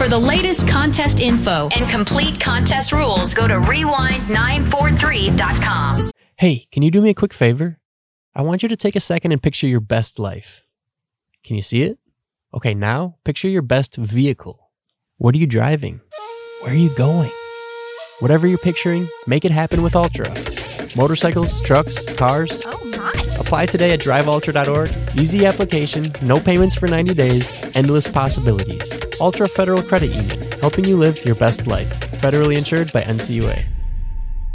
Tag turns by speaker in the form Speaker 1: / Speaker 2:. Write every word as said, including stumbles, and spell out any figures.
Speaker 1: For the latest contest info and complete contest rules, go to rewind nine four three dot com.
Speaker 2: Hey, can you do me a quick favor? I want you to take a second and picture your best life. Can you see it? Okay, now picture your best vehicle. What are you driving? Where are you going? Whatever you're picturing, make it happen with Ultra. Motorcycles, trucks, cars.
Speaker 3: Oh my.
Speaker 2: Apply today at drive ultra dot org. Easy application, no payments for ninety days, endless possibilities. Ultra Federal Credit Union, helping you live your best life. Federally insured by N C U A.